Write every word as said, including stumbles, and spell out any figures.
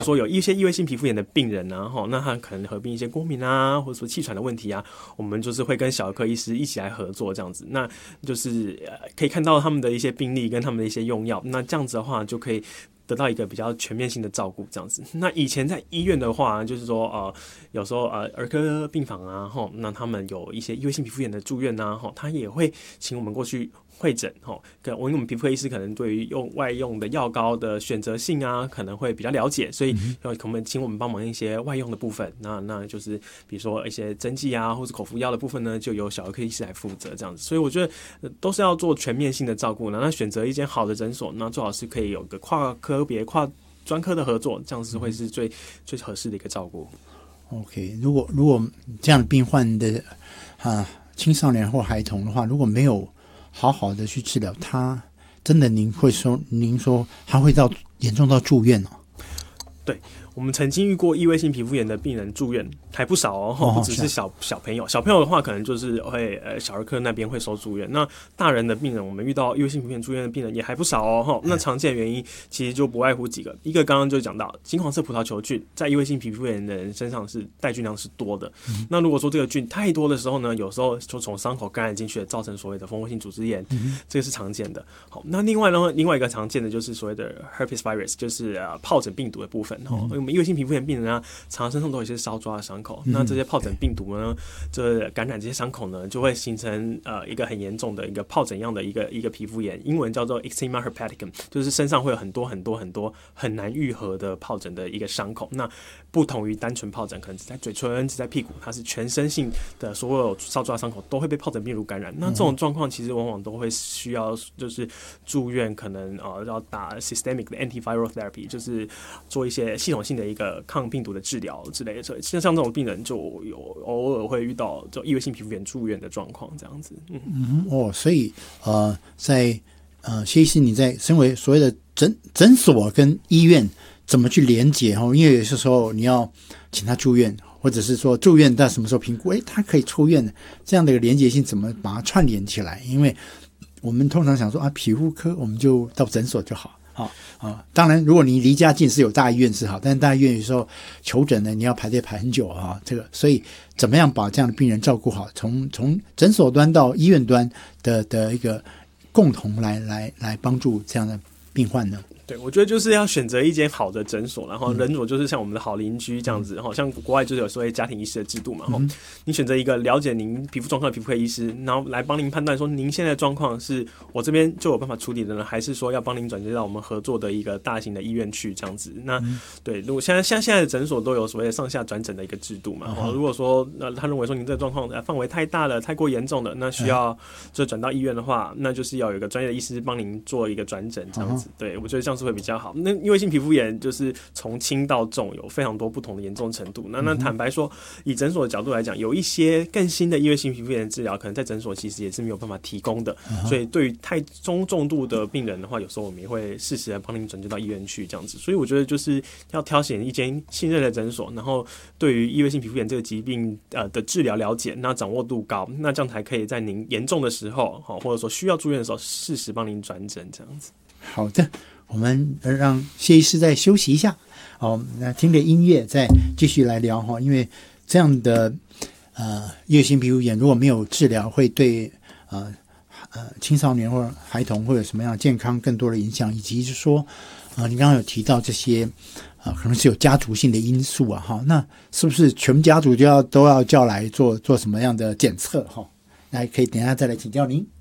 说有一些异位性皮肤炎的病人啊，那他可能合并一些过敏啊，或者说气喘的问题啊，我们就是会跟小儿科医师一起来合作这样子，那就是可以看到他们的一些病例跟他们的一些用药，那这样子的话就可以得到一个比较全面性的照顾，这样子。那以前在医院的话，就是说呃，有时候呃儿科病房啊，吼，那他们有一些异位性皮肤炎的住院啊，吼，他也会请我们过去会诊，吼，跟我因为我们皮肤科医师可能对于用外用的药膏的选择性啊，可能会比较了解，所以要可能请我们帮忙一些外用的部分。那那就是比如说一些针剂啊，或是口服药的部分呢，就由小儿科医师来负责这样子。所以我觉得、呃、都是要做全面性的照顾呢。那选择一间好的诊所，那最好是可以有个跨科别、跨专科的合作，这样子会是最、嗯、最合适的一个照顾。 OK， 如果如果这样的病患的啊青少年或孩童的话，如果没有好好的去治疗，他真的您会说，您说他会到严重到住院哦？ 对。我们曾经遇过异位性皮肤炎的病人住院，还不少哦，不只是小小朋友，小朋友的话可能就是会呃小儿科那边会收住院。那大人的病人，我们遇到异位性皮肤炎住院的病人也还不少哦。那常见的原因其实就不外乎几个，一个刚刚就讲到金黄色葡萄球菌在异位性皮肤炎的人身上是带菌量是多的。嗯、那如果说这个菌太多的时候呢，有时候就从伤口感染进去，造成所谓的蜂窝性组织炎，嗯、这个是常见的。好，那另外呢，另外一个常见的就是所谓的 herpes virus， 就是呃疱疹病毒的部分哦。嗯我们异位性皮肤炎病人啊，常常身上都有一些烧抓的伤口，嗯、那这些疱疹病毒呢，这感染这些伤口呢，就会形成呃一个很严重的一个疱疹样的一个一个皮肤炎，英文叫做 eczema herpeticum， 就是身上会有很多很多很多很难愈合的疱疹的一个伤口。那不同于单纯疱疹，可能只在嘴唇、只在屁股，它是全身性的，所有烧抓伤口都会被疱疹病毒感染。那这种状况其实往往都会需要就是住院，可能呃要打 systemic 的 antiviral therapy， 就是做一些系统性的一个抗病毒的治疗之类的。所以像这种病人就有偶尔会遇到就异位性皮肤炎住院的状况这样子。嗯, 嗯哦，所以呃，在呃谢医师你在身为所谓的诊诊所跟医院怎么去连结哈？因为有些时候你要请他住院，或者是说住院到什么时候评估，诶，他可以出院的，这样的一个连结性怎么把它串联起来？因为我们通常想说啊，皮肤科我们就到诊所就好。啊啊，当然，如果你离家近是有大医院是好，但是大医院有时候求诊呢，你要排队排很久啊。这个，所以怎么样把这样的病人照顾好，从从诊所端到医院端的的一个共同来来来帮助这样的病患呢？ 对，我觉得就是要选择一间好的诊所，然后诊所就是像我们的好邻居这样子，嗯、像国外就是有所谓家庭医师的制度嘛，嗯、你选择一个了解您皮肤状况的皮肤科医师，然后来帮您判断说您现在的状况是我这边就有办法处理的呢，还是说要帮您转接到我们合作的一个大型的医院去这样子。那、嗯、对，如果现在像现在的诊所都有所谓的上下转诊的一个制度嘛，嗯、如果说那他认为说您这个状况范围太大了，太过严重了，那需要就转到医院的话，那就是要有一个专业的医师帮您做一个转诊这样子。嗯、对，我觉得这样是会比较好。那因为性皮肤炎就是从轻到重有非常多不同的严重程度。那那坦白说，以诊所的角度来讲，有一些更新的异位性皮肤炎治疗，可能在诊所其实也是没有办法提供的。Uh-huh. 所以对于太中重度的病人的话，有时候我们也会适时的帮您转接到医院去这样子。所以我觉得就是要挑选一间信任的诊所，然后对于异位性皮肤炎这个疾病呃的治疗了解，那掌握度高，那这样才可以在您严重的时候，或者说需要住院的时候，适时帮您转诊这样子。 好的。我们让谢医师再休息一下，好，那听着音乐再继续来聊哈。因为这样的呃异位性皮肤炎如果没有治疗，会对呃呃青少年或孩童会有什么样的健康更多的影响，以及是说呃你刚刚有提到这些呃可能是有家族性的因素啊哈，那是不是全家族就要都要叫来做做什么样的检测哈？来，可以等一下再来请教您。